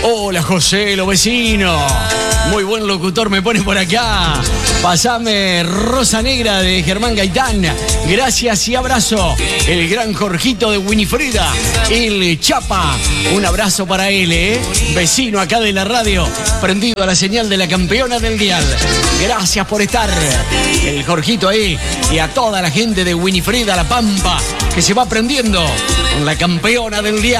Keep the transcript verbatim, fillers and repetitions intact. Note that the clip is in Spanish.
Hola José, los vecinos. Muy buen locutor me pone por acá. Pasame Rosa Negra de Germán Gaitán. Gracias y abrazo. El gran Jorgito de Winifrida. El Chapa. Un abrazo para él, ¿eh? Vecino acá de la radio. Prendido a la señal de la campeona del dial. Gracias por estar. El Jorgito ahí. Y a toda la gente de Winifrida, La Pampa, que se va prendiendo con la campeona del dial.